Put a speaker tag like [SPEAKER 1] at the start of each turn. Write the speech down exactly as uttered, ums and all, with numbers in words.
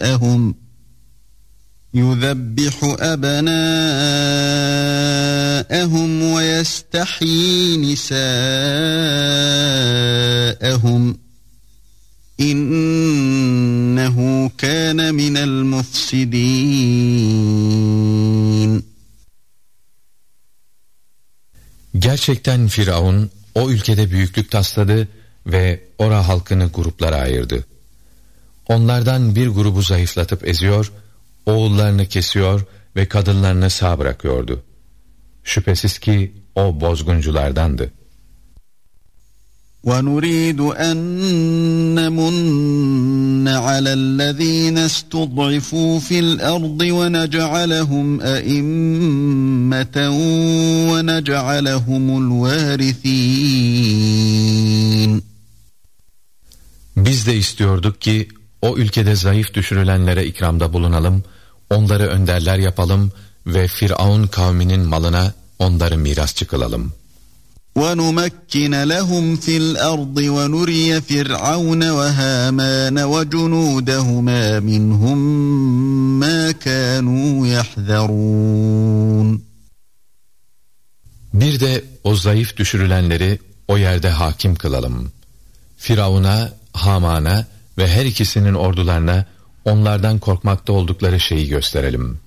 [SPEAKER 1] نِسَاءَهُمْ يُذَبِّحُ أَبْنَاءَهُمْ وَيَسْتَحْيِي نِسَاءَهُمْ İnnehu kâne minel mufsidîn.
[SPEAKER 2] Gerçekten Firavun o ülkede büyüklük tasladı ve ora halkını gruplara ayırdı. Onlardan bir grubu zayıflatıp eziyor, oğullarını kesiyor ve kadınlarını sağ bırakıyordu. Şüphesiz ki o bozgunculardandı.
[SPEAKER 1] وَنُرِيدُ أَن نَّمُنَّ عَلَى الَّذِينَ اسْتُضْعِفُوا فِي الْأَرْضِ وَنَجْعَلَهُمْ أَئِمَّةً وَنَجْعَلَهُمُ الْوَارِثِينَ.
[SPEAKER 2] Biz de istiyorduk ki o ülkede zayıf düşürülenlere ikramda bulunalım, onları önderler yapalım ve Firavun kavminin malına onları mirasçı kılalım.
[SPEAKER 1] وَنُمَكِّنَ لَهُمْ فِي الْأَرْضِ وَنُرِيَ فِرْعَوْنَ وَهَامَانَ وَجُنُودَهُمَا مِنْهُمْ مَا كَانُوا يَحْذَرُونَ.
[SPEAKER 2] Bir de o zayıf düşürülenleri o yerde hakim kılalım. Firavun'a, Haman'a ve her ikisinin ordularına onlardan korkmakta oldukları şeyi gösterelim.